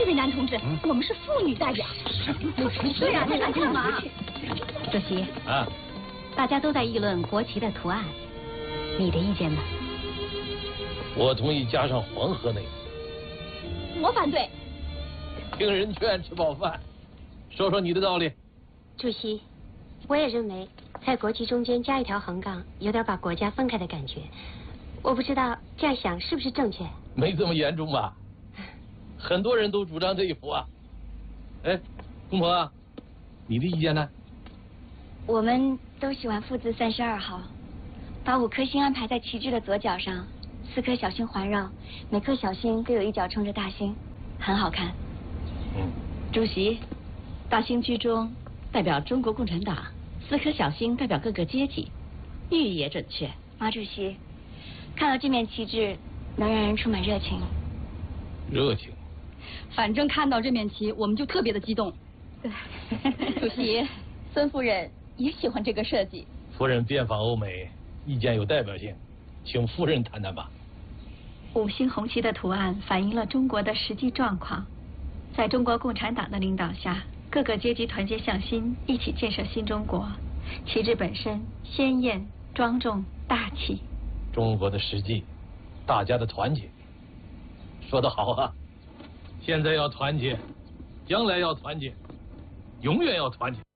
这位男同志，我们是妇女代表。对呀，你敢干嘛？ 主席啊，大家都在议论国旗的图案，你的意见呢？ 我同意加上黄河那个。 我反对。 听人劝，吃饱饭。说说你的道理。 主席，我也认为在国旗中间加一条横杠，有点把国家分开的感觉。我不知道这样想是不是正确？ 没这么严重吧？很多人都主张这一幅啊。哎，公婆啊，你的意见呢？ 我们都喜欢父字32号，把5颗星安排在旗帜的左角上，4颗小星环绕，每颗小星各有一角冲着大星，很好看。 主席，大星居中代表中国共产党，4颗小星代表各个阶级，寓意也准确。 马主席，看到这面旗帜，能让人充满热情。 热情。 反正看到这面旗，我们就特别的激动。主席，孙夫人也喜欢这个设计。 夫人遍访欧美，意见有代表性，请夫人谈谈吧。 5星红旗的图案反映了中国的实际状况，在中国共产党的领导下，各个阶级团结向心，一起建设新中国。旗帜本身鲜艳、庄重、大气。 中国的实际，大家的团结。说得好啊！现在要团结，将来要团结，永远要团结。